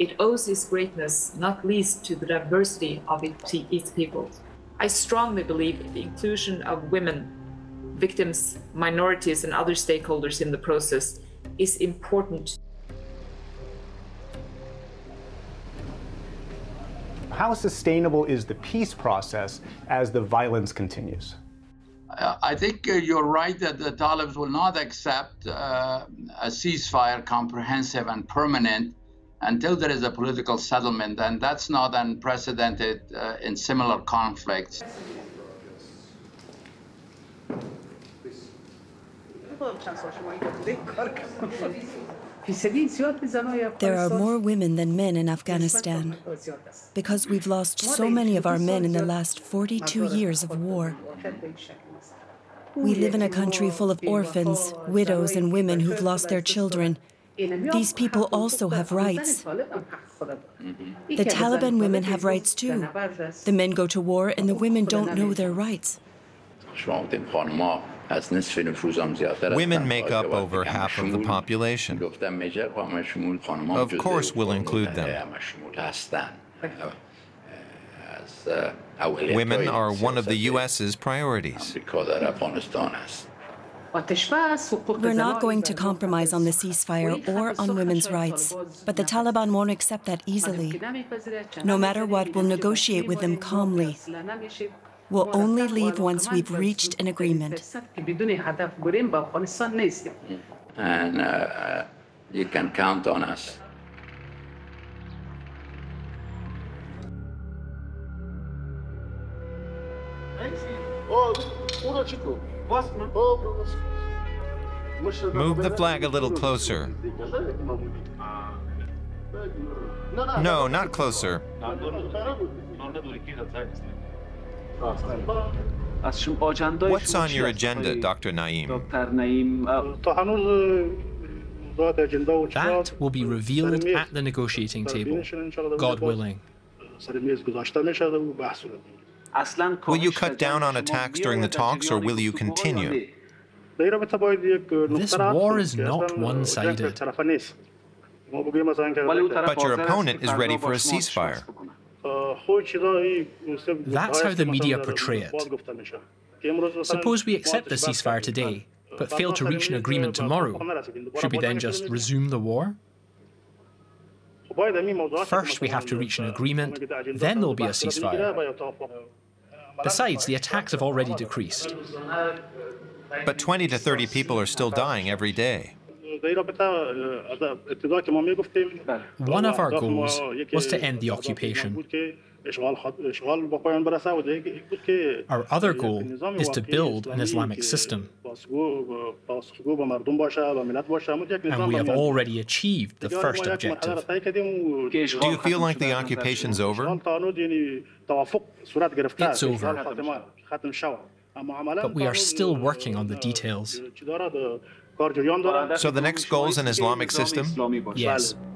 It owes its greatness not least to the diversity of its people. I strongly believe the inclusion of women, victims, minorities, and other stakeholders in the process is important. How sustainable is the peace process as the violence continues? I think you're right that the Talibs will not accept a ceasefire, comprehensive and permanent, until there is a political settlement, and that's not unprecedented in similar conflicts. There are more women than men in Afghanistan because we've lost so many of our men in the last 42 years of war. We live in a country full of orphans, widows, and women who've lost their children. These people also have rights. The Taliban women have rights too. The men go to war and the women don't know their rights. Women make up over half of the population. Of course we'll include them. Women are one of the U.S.'s priorities. We're not going to compromise on the ceasefire or on women's rights, but the Taliban won't accept that easily. No matter what, we'll negotiate with them calmly. We'll only leave once we've reached an agreement. And you can count on us. Move the flag a little closer. No, not closer. What's on your agenda, Dr. Naim? That will be revealed at the negotiating table, God willing. Will you cut down on attacks during the talks, or will you continue? This war is not one-sided. But your opponent is ready for a ceasefire. That's how the media portray it. Suppose we accept the ceasefire today, but fail to reach an agreement tomorrow. Should we then just resume the war? First, we have to reach an agreement, then there'll be a ceasefire. Besides, the attacks have already decreased. But 20 to 30 people are still dying every day. One of our goals was to end the occupation. Our other goal is to build an Islamic system. And we have already achieved the first objective. Do you feel like the occupation's over? It's over. But we are still working on the details. So the next goal is an Islamic system? Yes.